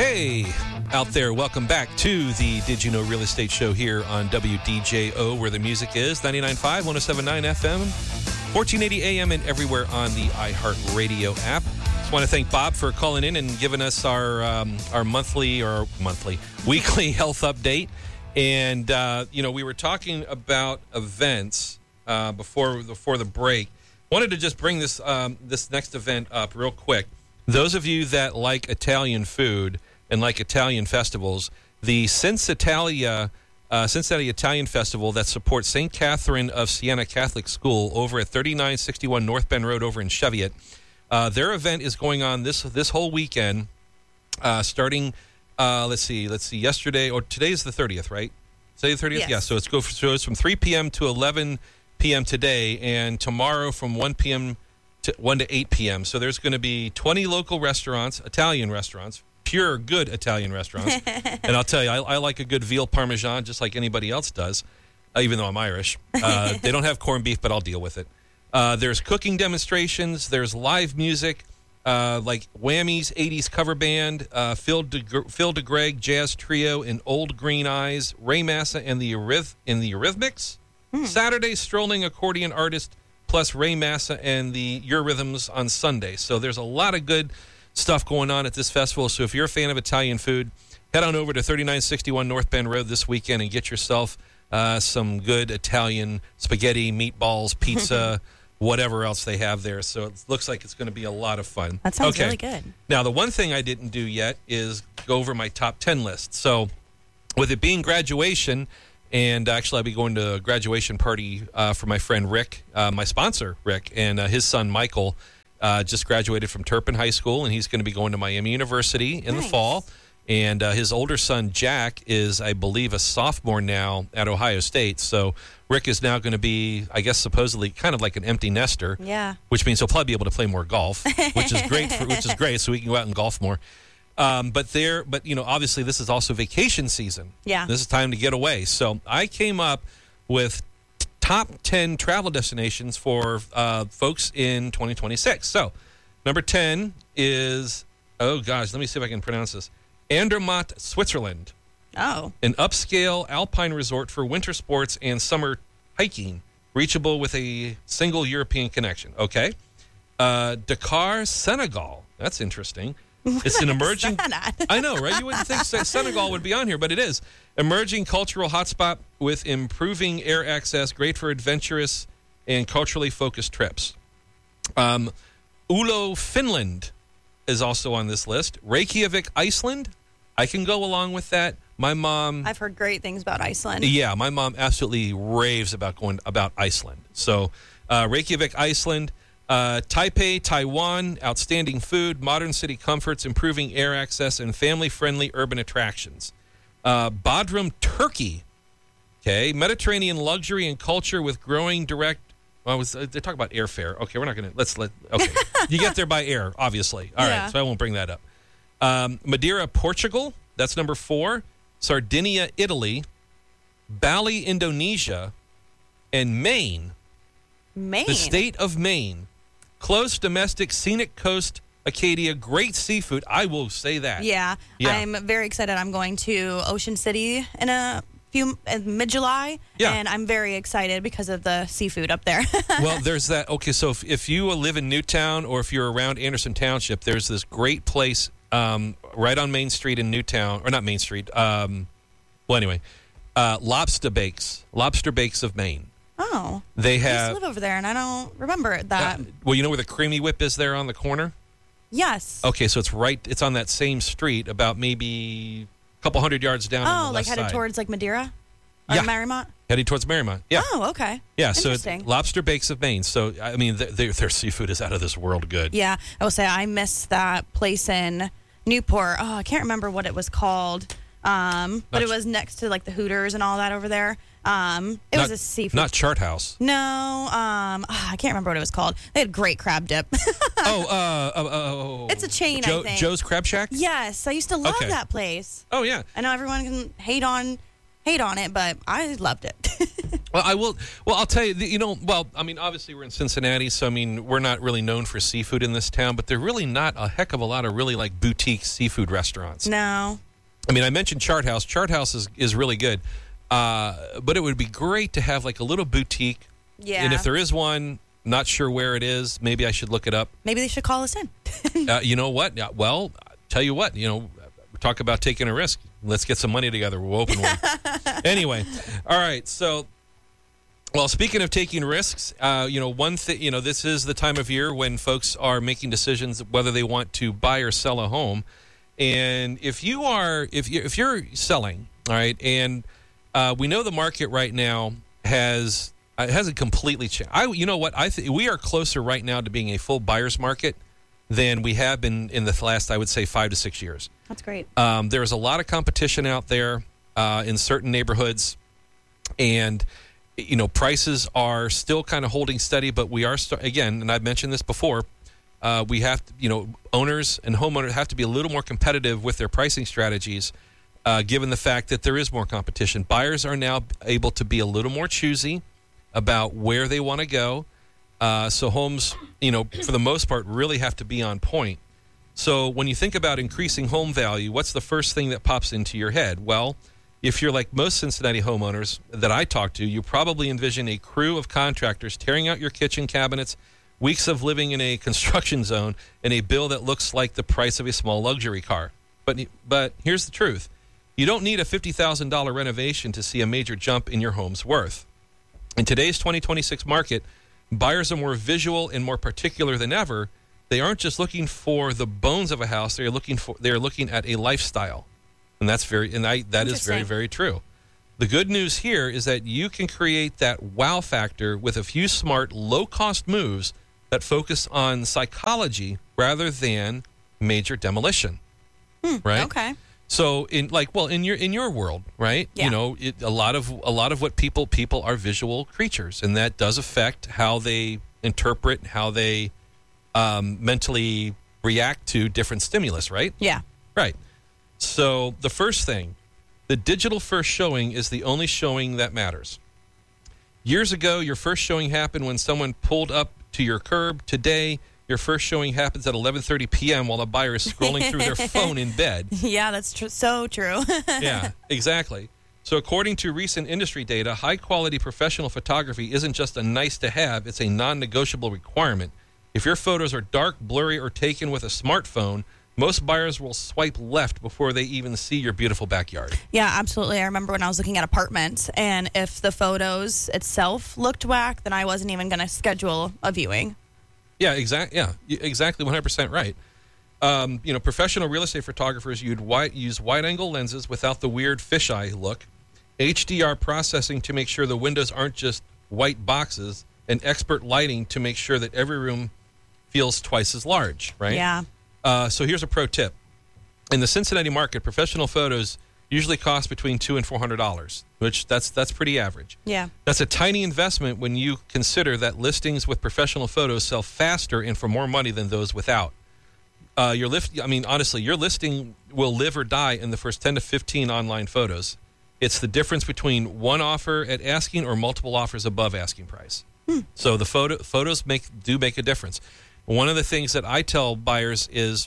Hey, out there, welcome back to the Did You Know Real Estate Show here on WDJO, where the music is 99.5, 107.9 FM, 1480 AM, and everywhere on the iHeartRadio app. Just want to thank Bob for calling in and giving us our weekly health update. And, we were talking about events before the break. Wanted to just bring this next event up real quick. Those of you that like Italian food and like Italian festivals, the Cincinnati Italian Festival that supports St. Catherine of Siena Catholic School over at 3961 North Bend Road over in Cheviot, their event is going on this whole weekend, starting, let's see, yesterday, or today's the 30th, right? Today the 30th? Yes. Yeah, so it's from 3 p.m. to 11 p.m. today, and tomorrow from 1 p.m. to 1 to 8 p.m. So there's going to be 20 local restaurants, Italian restaurants, pure good Italian restaurants. And I'll tell you, I like a good veal parmesan just like anybody else does, even though I'm Irish. They don't have corned beef, but I'll deal with it. There's cooking demonstrations. There's live music, like Whammy's 80s cover band, Phil DeGreg Jazz Trio and Old Green Eyes, Ray Massa and the Eurythmics. Saturday, strolling accordion artist, plus Ray Massa and the Eurythms on Sunday. So there's a lot of good stuff going on at this festival. So if you're a fan of Italian food, head on over to 3961 North Bend Road this weekend and get yourself some good Italian spaghetti, meatballs, pizza, whatever else they have there. So it looks like it's going to be a lot of fun. That sounds really good. Now, the one thing I didn't do yet is go over my top 10 list. So with it being graduation, and actually, I'll be going to a graduation party for my friend Rick, my sponsor, Rick, and his son, Michael, just graduated from Turpin High School, and he's going to be going to Miami University in the fall. And his older son, Jack, is, I believe, a sophomore now at Ohio State. So Rick is now going to be, I guess, supposedly kind of like an empty nester. Yeah. Which means he'll probably be able to play more golf, which is great, so we can go out and golf more. But obviously this is also vacation season. Yeah. This is time to get away. So I came up with top 10 travel destinations for folks in 2026. So number 10 is, let me see if I can pronounce this, Andermatt, Switzerland. Oh. An upscale alpine resort for winter sports and summer hiking, reachable with a single European connection. Okay. Dakar, Senegal. That's interesting. It's an emerging. I know, right? You wouldn't think Senegal would be on here, but it is. Emerging cultural hotspot with improving air access, great for adventurous and culturally focused trips. Ulo, Finland is also on this list. Reykjavik, Iceland. I can go along with that. My mom. I've heard great things about Iceland. Yeah, my mom absolutely raves about Iceland. So Reykjavik, Iceland. Taipei, Taiwan, outstanding food, modern city comforts, improving air access, and family-friendly urban attractions. Bodrum, Turkey. Okay, Mediterranean luxury and culture with growing direct. They talk about airfare. Okay, we're not going to. Okay, you get there by air, obviously. All right, so I won't bring that up. Madeira, Portugal. That's number 4. Sardinia, Italy. Bali, Indonesia, and Maine. Maine. The state of Maine. Close, domestic, scenic coast, Acadia, great seafood. I will say that. Yeah. I'm very excited. I'm going to Ocean City in mid-July, and I'm very excited because of the seafood up there. Well, there's that. Okay, so if you live in Newtown or if you're around Anderson Township, there's this great place right on Main Street in Newtown, or not Main Street. Lobster Bakes of Maine. Oh. They I have. used to live over there, and I don't remember that. Well, you know where the Creamy Whip is there on the corner? Yes. Okay, so it's on that same street, about maybe a couple hundred yards down on the left headed side. towards like Madeira? Or Marymount? Heading towards Marymount, yeah. Oh, okay. Yeah, so it's Interesting. Lobster Bakes of Maine. So, I mean, their seafood is out of this world good. Yeah, I will say I miss that place in Newport. Oh, I can't remember what it was called. But it was next to like the Hooters and all that over there. It was a seafood. Not Chart House. No, I can't remember what it was called. They had great crab dip. It's a chain, I think. Joe's Crab Shack? Yes, I used to love that place. Oh, yeah. I know everyone can hate on it, but I loved it. Well, I will. Well, I'll tell you. Obviously we're in Cincinnati, so we're not really known for seafood in this town, but there're really not a heck of a lot of really like boutique seafood restaurants. No. I mentioned Chart House. Chart House is really good, but it would be great to have like a little boutique. Yeah. And if there is one, not sure where it is. Maybe I should look it up. Maybe they should call us in. You know what? Well, tell you what. Talk about taking a risk. Let's get some money together. We'll open one. Anyway, all right. So. Well, speaking of taking risks, one thing, this is the time of year when folks are making decisions whether they want to buy or sell a home. And if you're selling, all right, and we know the market right now hasn't completely changed. You know what? We are closer right now to being a full buyer's market than we have been in the last, I would say, 5 to 6 years. That's great. There's a lot of competition out there in certain neighborhoods, and prices are still kind of holding steady, but we are again, and I've mentioned this before. We have to, owners and homeowners have to be a little more competitive with their pricing strategies, given the fact that there is more competition. Buyers are now able to be a little more choosy about where they want to go. So homes, for the most part, really have to be on point. So when you think about increasing home value, what's the first thing that pops into your head? Well, if you're like most Cincinnati homeowners that I talk to, you probably envision a crew of contractors tearing out your kitchen cabinets, weeks of living in a construction zone, and a bill that looks like the price of a small luxury car. But here's the truth. You don't need a $50,000 renovation to see a major jump in your home's worth. In today's 2026 market, buyers are more visual and more particular than ever. They aren't just looking for the bones of a house. They are looking at a lifestyle. And that is very, very true. The good news here is that you can create that wow factor with a few smart, low-cost moves that focus on psychology rather than major demolition. Right? Okay. So in your world, right? Yeah. A lot of what people are visual creatures, and that does affect how they interpret, how they mentally react to different stimulus, right? Yeah. Right. So the first thing, the digital first showing is the only showing that matters. Years ago, your first showing happened when someone pulled up to your curb. Today, your first showing happens at 11:30 p.m. while the buyer is scrolling through their phone in bed. Yeah, that's so true. Yeah, exactly. So according to recent industry data, high-quality professional photography isn't just a nice-to-have, it's a non-negotiable requirement. If your photos are dark, blurry, or taken with a smartphone, most buyers will swipe left before they even see your beautiful backyard. Yeah, absolutely. I remember when I was looking at apartments, and if the photos itself looked whack, then I wasn't even going to schedule a viewing. Yeah, exactly. Yeah, exactly. 100% right. Professional real estate photographers use wide-angle lenses without the weird fisheye look, HDR processing to make sure the windows aren't just white boxes, and expert lighting to make sure that every room feels twice as large. Right? Yeah. So here's a pro tip. In the Cincinnati market, professional photos usually cost between $200 and $400, which that's pretty average. Yeah. That's a tiny investment when you consider that listings with professional photos sell faster and for more money than those without. Honestly, your listing will live or die in the first 10 to 15 online photos. It's the difference between one offer at asking or multiple offers above asking price. So the photos make a difference. One of the things that I tell buyers is,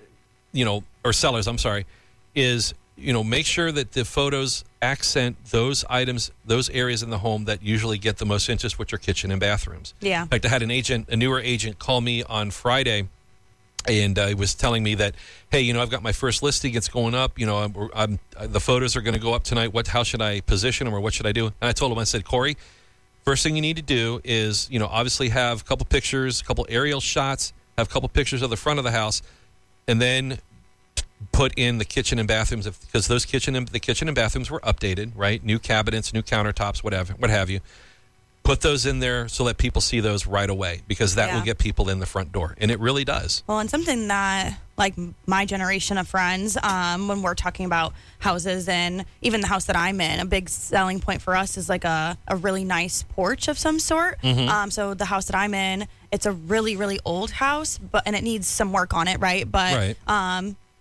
or sellers, I'm sorry, is, make sure that the photos accent those items, those areas in the home that usually get the most interest, which are kitchen and bathrooms. Yeah. In fact, I had a newer agent call me on Friday, and he was telling me that, hey, I've got my first listing. It's going up. The photos are going to go up tonight. How should I position them, or what should I do? And I told him, I said, Corey, first thing you need to do is, obviously have a couple pictures, a couple aerial shots, have a couple pictures of the front of the house, and then put in the kitchen and bathrooms, because the kitchen and bathrooms were updated, right? New cabinets, new countertops, what have you. Put those in there so that people see those right away, because that will get people in the front door, and it really does. Well, and something that, like, my generation of friends, when we're talking about houses, and even the house that I'm in, a big selling point for us is like a really nice porch of some sort. Mm-hmm. So the house that I'm in, it's a really, really old house, and it needs some work on it, right? But right. The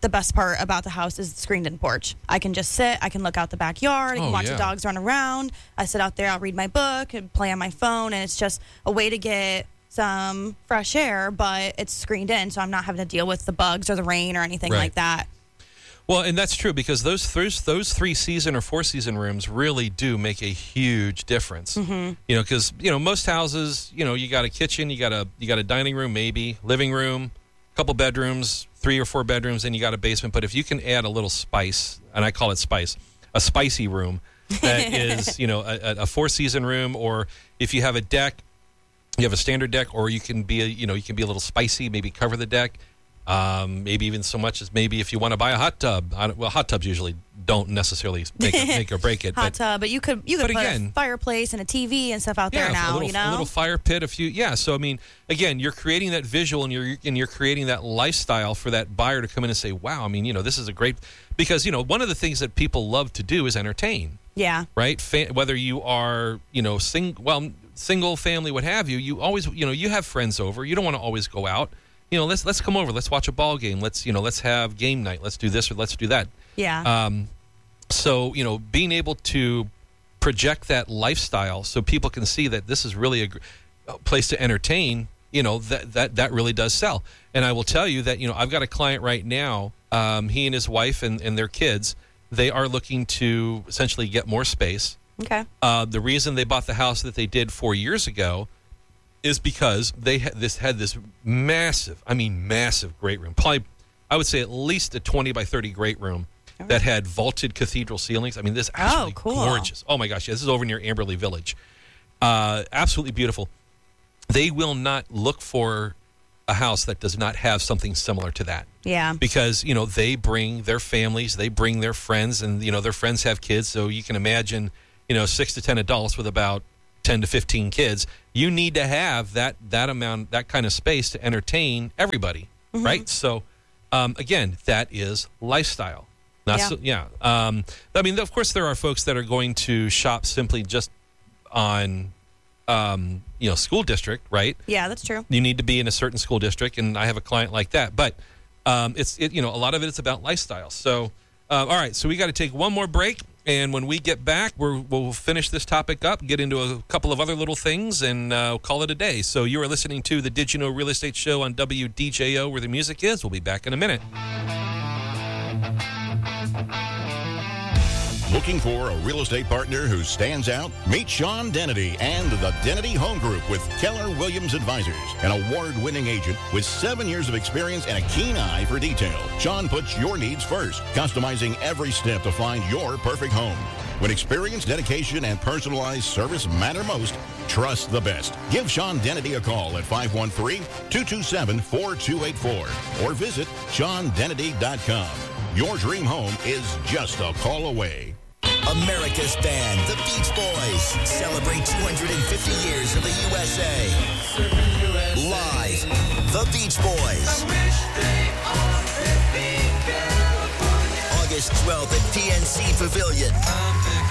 the best part about the house is the screened-in porch. I can just sit. I can look out the backyard. I can watch the dogs run around. I sit out there. I'll read my book and play on my phone, and it's just a way to get some fresh air, but it's screened in, so I'm not having to deal with the bugs or the rain or anything like that. Well, and that's true because those 3-season or 4-season rooms really do make a huge difference. Mm-hmm. Because most houses, you got a kitchen, you got a dining room, maybe living room, a couple bedrooms, 3 or 4 bedrooms, and you got a basement. But if you can add a little spice, and I call it spice, a spicy room that is a 4-season room, or if you have a deck, you have a standard deck, or you can be a little spicy, maybe cover the deck. Maybe even so much as maybe if you want to buy a hot tub. Hot tubs usually don't necessarily make or break it. Tub, but you could put a fireplace and a TV and stuff out there now. A little fire pit. So I mean, again, you're creating that visual and you're creating that lifestyle for that buyer to come in and say, wow. I mean, this is a great, because one of the things that people love to do is entertain. Yeah. Right. Whether you are single family, what have you. You always you have friends over. You don't want to always go out. Let's come over. Let's watch a ball game. Let's have game night. Let's do this or let's do that. Yeah. So being able to project that lifestyle so people can see that this is really a place to entertain. That really does sell. And I will tell you that I've got a client right now. He and his wife and their kids. They are looking to essentially get more space. Okay. The reason they bought the house that they did 4 years ago is because they had this massive great room. Probably, I would say at least a 20 by 30 great room that had vaulted cathedral ceilings. I mean, this is absolutely gorgeous. Oh my gosh, this is over near Amberley Village. Absolutely beautiful. They will not look for a house that does not have something similar to that. Yeah. Because, they bring their families, they bring their friends, and, their friends have kids. So you can imagine, 6 to 10 adults with about 10 to 15 kids. You need to have that amount, that kind of space to entertain everybody, right? So, again, that is lifestyle. I mean, of course, there are folks that are going to shop simply just on, school district, right? Yeah, that's true. You need to be in a certain school district, and I have a client like that. But a lot of it is about lifestyle. So, all right, so we got to take one more break. And when we get back, we'll finish this topic up, get into a couple of other little things, and call it a day. So you are listening to the Did You Know Real Estate Show on WDJO, where the music is. We'll be back in a minute. Looking for a real estate partner who stands out? Meet Sean Dennedy and the Dennedy Home Group with Keller Williams Advisors, an award-winning agent with 7 years of experience and a keen eye for detail. Sean puts your needs first, customizing every step to find your perfect home. When experience, dedication, and personalized service matter most, trust the best. Give Sean Dennedy a call at 513-227-4284 or visit SeanDennedy.com. Your dream home is just a call away. America's band, the Beach Boys, celebrate 250 years of the USA. Live, the Beach Boys. August 12th at PNC Pavilion.